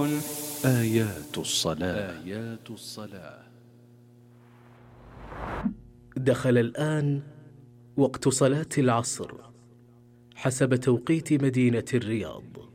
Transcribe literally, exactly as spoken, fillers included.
آيات الصلاة. آيات الصلاة. دخل الآن وقت صلاة العصر حسب توقيت مدينة الرياض.